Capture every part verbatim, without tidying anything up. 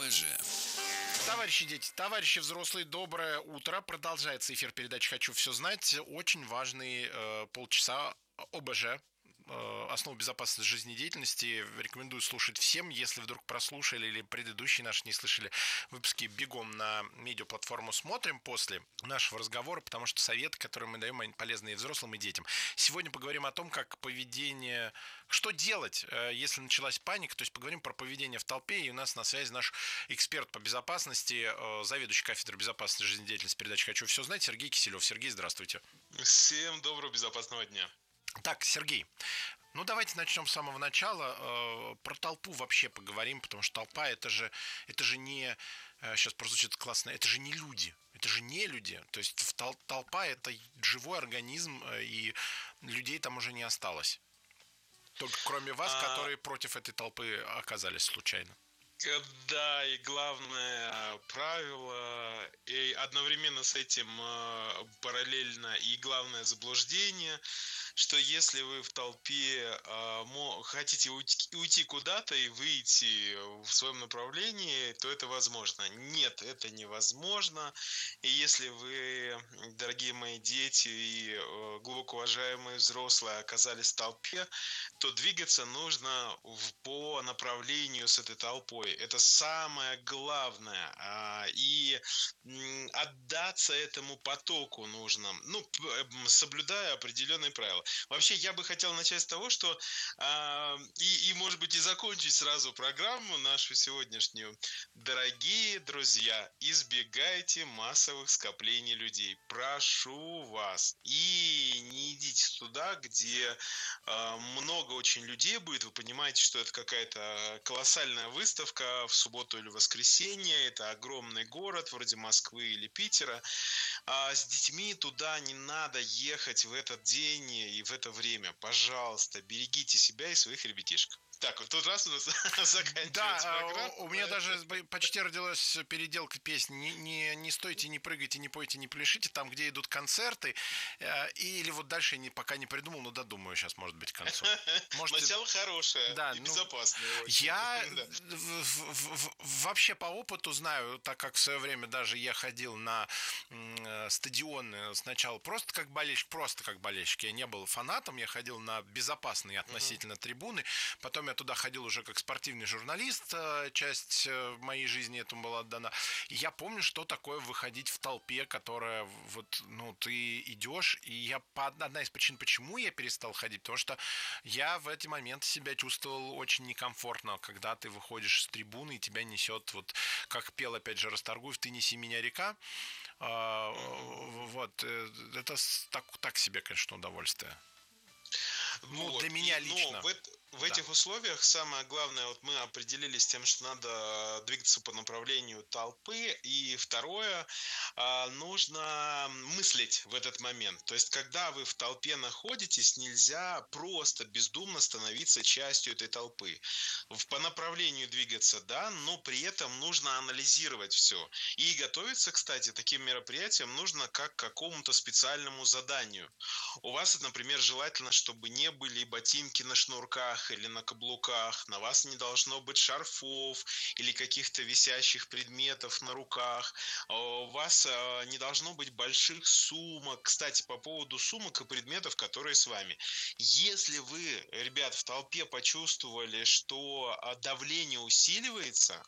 ОБЖ. Товарищи дети, товарищи взрослые, доброе утро. Продолжается эфир передачи «Хочу все знать». Очень важные э, полчаса ОБЖ, э, основу безопасности жизнедеятельности. Рекомендую слушать всем. Если вдруг прослушали или предыдущие наши не слышали выпуски, бегом на медиаплатформу смотрим после нашего разговора, потому что советы, которые мы даем, они полезны и взрослым, и детям. Сегодня поговорим о том, как поведение... Что делать, если началась паника? То есть поговорим про поведение в толпе. И у нас на связи наш эксперт по безопасности, заведующий кафедрой безопасности жизнедеятельности передачи «Хочу все знать» Сергей Киселев. Сергей, здравствуйте. Всем доброго, безопасного дня. Так, Сергей, ну давайте начнем с самого начала. Про толпу вообще поговорим, потому что толпа это же, это же не, сейчас прозвучит классно, это же не люди, это же не люди. То есть толпа это живой организм, и людей там уже не осталось. Только кроме вас, а... которые против этой толпы оказались случайно. Да, и главное правило, и одновременно с этим параллельно и главное заблуждение, что если вы в толпе хотите уйти, уйти куда-то и выйти в своем направлении, то это возможно. Нет, это невозможно. И если вы, дорогие мои дети и глубоко уважаемые взрослые, оказались в толпе, то двигаться нужно по направлению с этой толпой. Это самое главное. И отдаться этому потоку нужно, ну, соблюдая определенные правила. Вообще, я бы хотел начать с того, что и, и, может быть, и закончить сразу программу нашу сегодняшнюю. Дорогие друзья, избегайте массовых скоплений людей. Прошу вас. И не идите туда, где много очень людей будет. Вы понимаете, что это какая-то колоссальная выставка в субботу или воскресенье, это огромный город вроде Москвы или Питера, а с детьми туда не надо ехать в этот день и в это время. Пожалуйста, берегите себя и своих ребятишек. Так, вот тут раз у нас заканчивается да, программа. У меня даже почти родилась переделка песни. Не, не, не стойте, не прыгайте, не пойте, не пляшите. Там, где идут концерты. Или вот дальше я пока не придумал, но додумаю сейчас, может быть, к концу. Может, начало хорошее да, и ну, безопасное. Очень. Я да. в, в, в, вообще по опыту знаю, так как в свое время даже я ходил на э, стадионы сначала просто как болельщик, просто как болельщик. Я не был фанатом, я ходил на безопасные относительно uh-huh. трибуны. Потом я туда ходил уже как спортивный журналист, часть моей жизни этому была отдана. И я помню, что такое выходить в толпе, которая вот, ну, ты идешь, и я, одна из причин, почему я перестал ходить, потому что я в эти моменты себя чувствовал очень некомфортно, когда ты выходишь с трибуны, и тебя несет, вот, как пел, опять же, Расторгуев, «Ты неси меня, река». А, вот, это так, так себе, конечно, удовольствие. Ну, вот. для меня и, лично. В, в да. этих условиях самое главное, вот мы определились с тем, что надо двигаться по направлению толпы. И второе, нужно мыслить в этот момент. То есть, когда вы в толпе находитесь, нельзя просто бездумно становиться частью этой толпы. По направлению двигаться, да, но при этом нужно анализировать все. И готовиться, кстати, таким мероприятиям нужно как к какому-то специальному заданию. У вас, например, желательно, чтобы не были ботинки на шнурках или на каблуках, на вас не должно быть шарфов или каких-то висящих предметов на руках, у вас не должно быть больших сумок. Кстати, по поводу сумок и предметов, которые с вами. Если вы, ребят, в толпе почувствовали, что давление усиливается,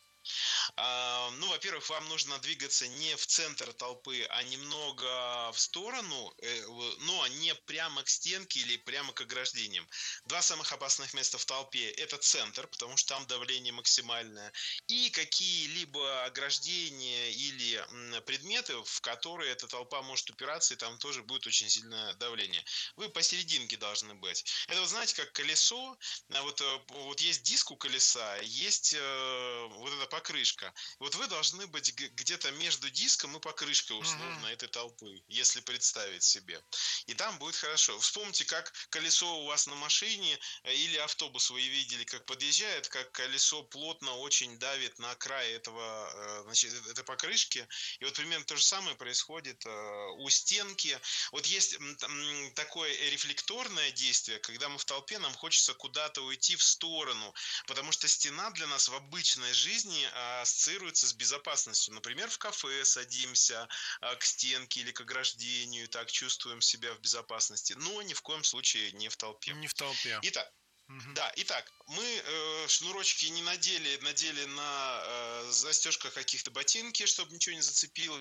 ну, во-первых, вам нужно двигаться не в центр толпы, а немного в сторону, но не прямо к стенке или прямо к ограждениям. Два самых опасных места в толпе – это центр, потому что там давление максимальное, и какие-либо ограждения или предметы, в которые эта толпа может упираться, и там тоже будет очень сильное давление. Вы посерединке должны быть. Это, вы знаете, как колесо, вот, вот есть диск у колеса, есть вот эта покрышка. Вот вы должны быть где-то между диском и покрышкой условно uh-huh. этой толпы, если представить себе. И там будет хорошо. Вспомните, как колесо у вас на машине или автобус вы видели, как подъезжает, как колесо плотно очень давит на край этого, значит, этой покрышки. И вот примерно то же самое происходит у стенки. Вот есть такое рефлекторное действие, когда мы в толпе, нам хочется куда-то уйти в сторону, потому что стена для нас в обычной жизни ассоциируется с безопасностью. Например, в кафе садимся а, к стенке или к ограждению, так чувствуем себя в безопасности, но ни в коем случае не в толпе. Не в толпе. Итак, Мгм. да, итак, мы э, шнурочки не надели, надели на э, застежках каких-то ботинки, чтобы ничего не зацепилось.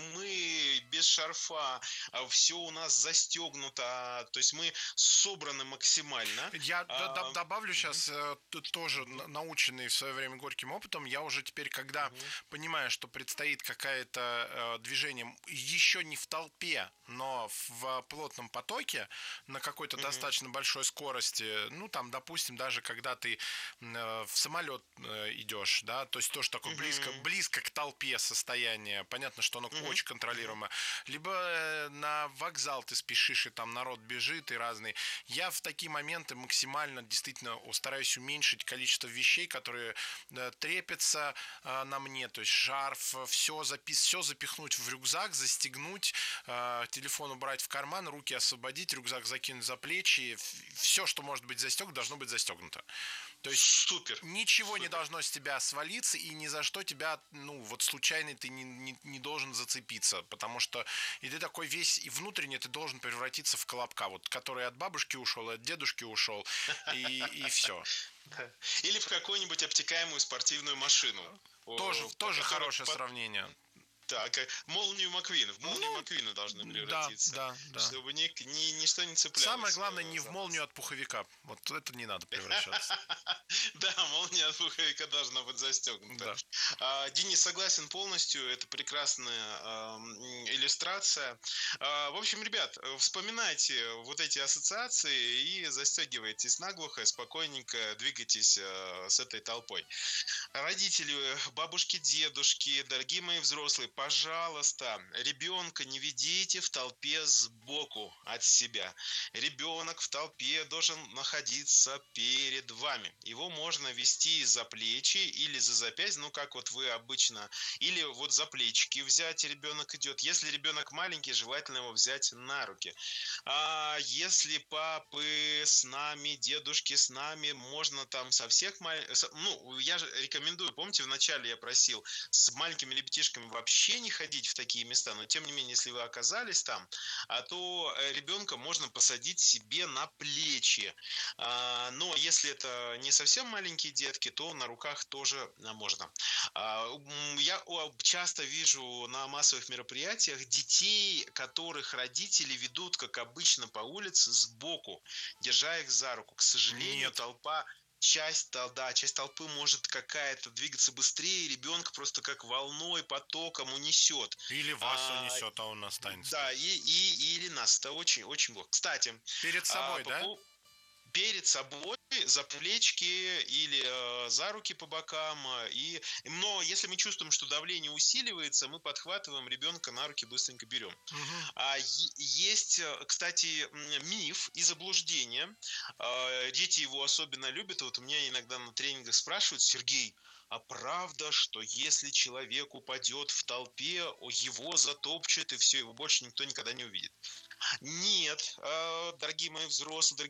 Мы без шарфа, все у нас застегнуто, то есть мы собраны максимально. Я д- д- А, добавлю мгм, сейчас тоже мгм, на- наученный в свое время горьким опытом. Я уже теперь, когда мгм, понимаю, что предстоит какое-то э, движение еще не в толпе, но в плотном потоке на какой-то мгм, достаточно большой скорости, ну там, допустим, даже когда ты м, э, в самолет э, идешь, да, то есть тоже такое близко, мгм, близко к толпе состояние. Понятно, что оно мгм, очень мгм, контролируемо. Либо э, на вокзал ты спешишь, и там народ бежит, и разный. Я в такие моменты максимально действительно стараюсь уменьшить количество вещей, которые э, трепятся э, на мне, то есть шарф, все, запис, все запихнуть в рюкзак, застегнуть, э, телефон убрать в карман, руки освободить, рюкзак закинуть за плечи, все, что может быть застегнуто, должно быть застегнуто. То есть супер, ничего не супер. должно с тебя свалиться, и ни за что тебя, ну, вот случайно ты не, не, не должен зацепиться, потому что и ты такой весь, и внутренне ты должен превратиться в колобка, вот, который от бабушки ушел, и от дедушки ушел, и, и все. Да. Или в какую-нибудь обтекаемую спортивную машину, Тоже, о, по тоже которой хорошее под- сравнение. так, э, молнию Маквин, в молнию Ну, Маквина должны да, превратиться, да, да. чтобы ни, ни- ничто не Самое цеплялось главное, э, не в за молнию нас. от пуховика. Вот это не надо превращаться. Да, молния от пуховика должна быть застегнута. Да. А, Денис, согласен полностью, это прекрасная ам, иллюстрация. А, В общем, ребят, э, вспоминайте вот эти ассоциации и застегивайтесь наглухо, спокойненько двигайтесь э, с этой толпой. Родители, бабушки, дедушки, дорогие мои взрослые, пожалуйста, ребенка не ведите в толпе сбоку от себя. Ребенок в толпе должен находиться перед вами. Его можно вести за плечи или за запястье, ну как вот вы обычно, или вот за плечики взять, и ребенок идет. Если ребенок маленький, желательно его взять на руки. А если папы с нами, дедушки с нами, можно там со всех маленьких... Ну, я же рекомендую, помните, вначале я просил с маленькими ребятишками вообще не ходить в такие места, но тем не менее, если вы оказались там, а то э, ребенка можно посадить себе на плечи. А, но если это не совсем маленькие детки, то на руках тоже а, можно. А, м, Я о, часто вижу на массовых мероприятиях детей, которых родители ведут, как обычно, по улице сбоку, держа их за руку. К сожалению, Нет. толпа часть, тол- да, часть толпы может какая-то двигаться быстрее, ребенка просто как волной, потоком унесет. Или вас А, унесет, а он останется да, тут. и, и, или нас. Это очень, очень плохо. Кстати, Перед а, собой, по, да? пов- перед собой за плечки или э, за руки по бокам. э, И, но если мы чувствуем, что давление усиливается, мы подхватываем ребенка на руки, быстренько берем. Мгм. А е- есть, э, кстати, м, миф и заблуждение. Э, Дети его особенно любят. Вот у меня иногда на тренингах спрашивают: Сергей, а правда, что если человек упадет в толпе, о, его затопчет и все, его больше никто никогда не увидит? Нет, э, дорогие мои взрослые,